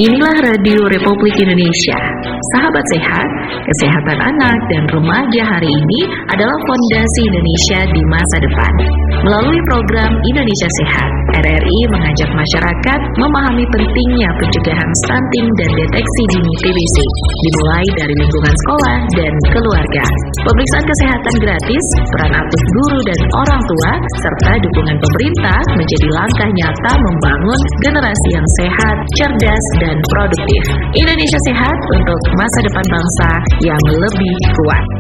Inilah Radio Republik Indonesia. Sahabat sehat, kesehatan anak dan remaja hari ini adalah fondasi Indonesia di masa depan. Melalui program Indonesia Sehat, RRI mengajak masyarakat memahami pentingnya pencegahan stunting dan deteksi dini TBC, dimulai dari lingkungan sekolah dan keluarga. Pemeriksaan kesehatan gratis, peran aktif guru dan orang tua, serta dukungan pemerintah menjadi langkah nyata membangun generasi yang sehat, cerdas, dan produktif. Indonesia Sehat untuk masa depan bangsa yang lebih kuat.